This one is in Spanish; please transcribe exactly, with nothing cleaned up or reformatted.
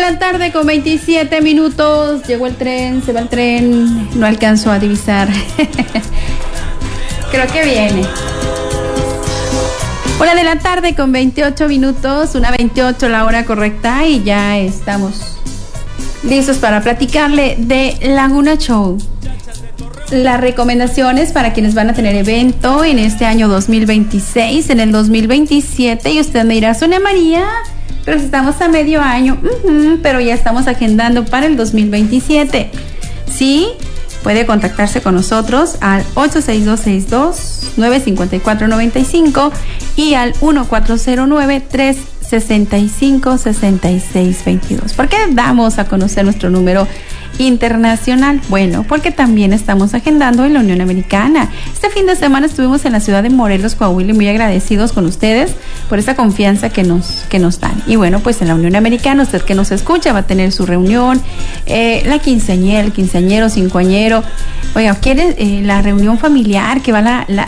la tarde con veintisiete minutos. Llegó el tren, se va el tren. No alcanzó a divisar. Creo que viene. Una de la tarde con veintiocho minutos. Una veintiocho la hora correcta. Y ya estamos listos para platicarle de Laguna Show. Las recomendaciones para quienes van a tener evento en este año dos mil veintiséis, en el dos mil veintisiete. Y usted me dirá, Sonia María, pero si estamos a medio año, uh-huh, pero ya estamos agendando para el dos mil veintisiete. Sí, puede contactarse con nosotros al ocho seis dos seis dos, nueve cinco cuatro nueve cinco y al uno cuatro cero nueve, tres seis cinco, seis seis dos dos. ¿Por qué damos a conocer nuestro número internacional? Bueno, porque también estamos agendando en la Unión Americana. Este fin de semana estuvimos en la ciudad de Morelos, Coahuila, y muy agradecidos con ustedes por esa confianza que nos, que nos dan. Y bueno, pues en la Unión Americana, usted que nos escucha va a tener su reunión, eh, la quinceañera, el quinceañero, cincuañero. Oiga, ¿quiere eh, la reunión familiar que va la, la,